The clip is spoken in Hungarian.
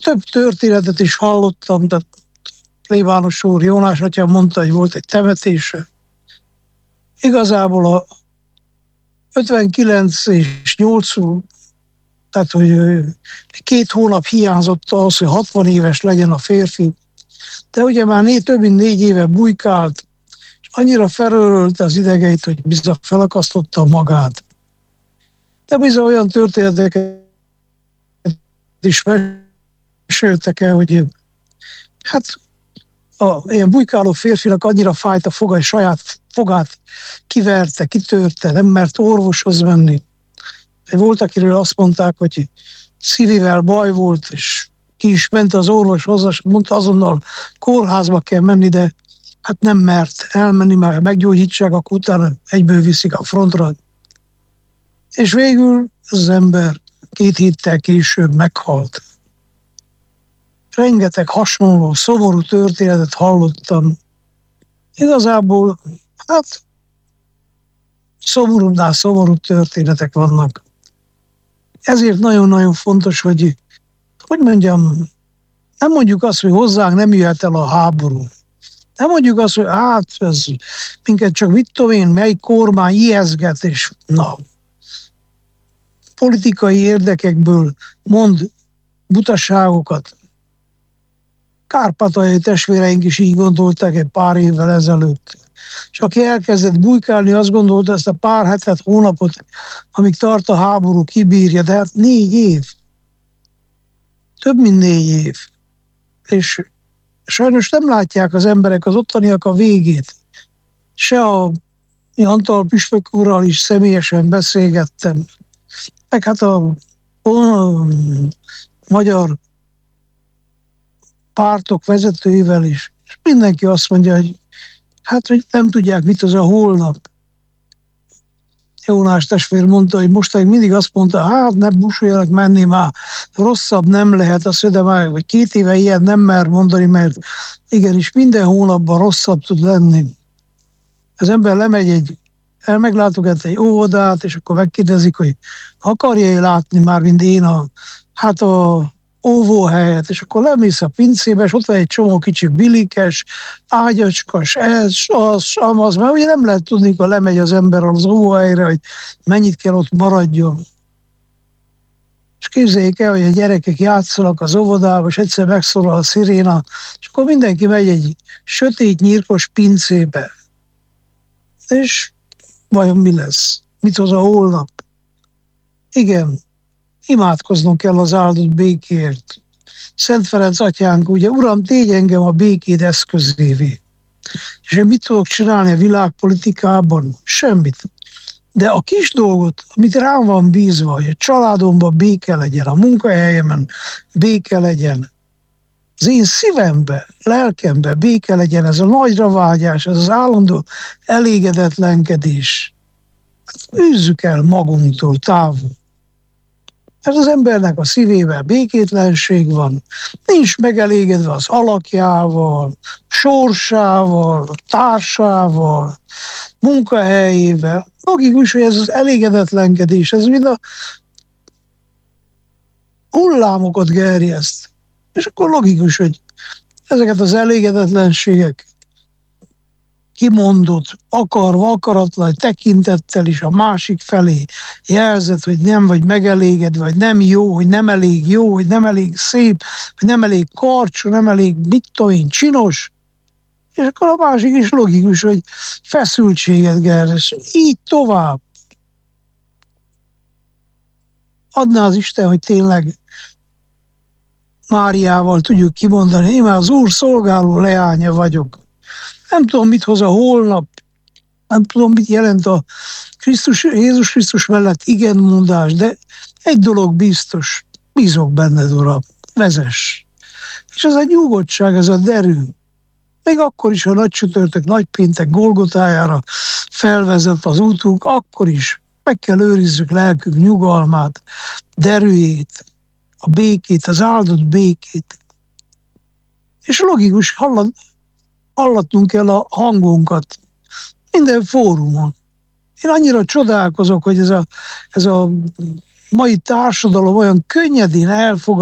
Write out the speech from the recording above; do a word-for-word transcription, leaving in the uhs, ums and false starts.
több történetet is hallottam, de plébános úr Jónás atyám mondta, hogy volt egy temetése. Igazából a ötvenkilenc és nyolcvan, tehát hogy két hónap hiányzott az, hogy hatvan éves legyen a férfi, de ugye már né, több mint négy éve bujkált, és annyira felörölte az idegeit, hogy bizony felakasztotta magát. De bizony olyan történeteket is meséltek el, hogy hát a ilyen bujkáló férfinak annyira fájt a foga, hogy saját fogát kiverte, kitörte, nem mert orvoshoz menni. Volt, akiről azt mondták, hogy szívével baj volt, és ki is ment az orvoshoz, és mondta, azonnal kórházba kell menni, de hát nem mert elmenni, mert meggyógyítsák, akkor utána egyből viszik a frontra. És végül az ember két héttel később meghalt. Rengeteg hasonló, szomorú történetet hallottam. Igazából, hát szomorúnál szomorú történetek vannak. Ezért nagyon-nagyon fontos, hogy, hogy mondjam, nem mondjuk azt, hogy hozzánk nem jöhet el a háború. Nem mondjuk azt, hogy hát, ez minket csak mit tudom én, mely kormány ijeszget, és na, politikai érdekekből mond butaságokat. Kárpátaljai testvéreink is így gondolták egy pár évvel ezelőtt. És aki elkezdett bujkálni, azt gondolta, ezt a pár hetet, hónapot, amíg tart a háború, kibírja, de hát négy év. Több mint négy év. És sajnos nem látják az emberek, az ottaniak a végét. Se a Antal püspök úrral is személyesen beszélgettem, meg hát a, a, a magyar pártok vezetőivel is. És mindenki azt mondja, hogy hát, hogy nem tudják, mit az a holnap. Jónás testvér mondta, hogy mostanig mindig azt mondta, hát ne busuljanak menni már, rosszabb nem lehet, azt mondja, már, hogy két éve ilyen nem mer mondani, mert igenis minden hónapban rosszabb tud lenni. Az ember lemegy egy, el meglátogat egy óvodát, és akkor megkérdezik, hogy akarja-e látni már, mint én a, hát a óvóhelyet, és akkor lemész a pincébe, és ott van egy csomó kicsi bilikes, ágyacskas, ez, az, amaz, mert ugye nem lehet tudni, ha lemegy az ember az óvóhelyre, hogy mennyit kell ott maradjon. És képzeljék el, hogy a gyerekek játszanak az óvodában, és egyszer megszólal a sziréna, és akkor mindenki megy egy sötét, nyírkos pincébe. És vajon mi lesz? Mit hoz a holnap? Igen, imádkoznunk kell az áldott békéért. Szent Ferenc atyánk, ugye, Uram, tégy engem a békéd eszközévé. És én mit tudok csinálni a világpolitikában? Semmit. De a kis dolgot, amit rám van bízva, hogy a családomban béke legyen, a munkahelyemen béke legyen, az én szívembe, lelkembe béke legyen, ez a nagyra vágyás, ez az állandó elégedetlenkedés. Hát űzzük el magunktól távol. Mert az embernek a szívében békétlenség van, nincs megelégedve az alakjával, sorsával, társával, munkahelyével. Logikus, hogy ez az elégedetlenkedés, ez mind a hullámokat gerjeszt. És akkor logikus, hogy ezeket az elégedetlenségek kimondott, akarva, akaratlan tekintettel is a másik felé jelzett, hogy nem vagy megelégedve, vagy nem jó, hogy nem elég jó, hogy nem elég szép, hogy nem elég karcsú, nem elég mit tudom én, csinos. És akkor a másik is logikus, hogy feszültséget gerjes. Így tovább. Adná az Isten, hogy tényleg Máriával tudjuk kimondani, én már az Úr szolgáló leánya vagyok. Nem tudom, mit hoz a holnap, nem tudom, mit jelent a Krisztus, Jézus Krisztus mellett igen mondás, de egy dolog biztos, bízok benned, Uram, vezess. És ez a nyugodtság, ez a derű. Még akkor is, ha nagy csütörtök, nagy péntek Golgotájára felvezet az útunk, akkor is meg kell őrizzük lelkünk nyugalmát, derűjét, a békét, az áldott békét. És logikus, hallat, hallatnunk kell a hangunkat minden fórumon. Én annyira csodálkozok, hogy ez a, ez a mai társadalom olyan könnyedén elfogad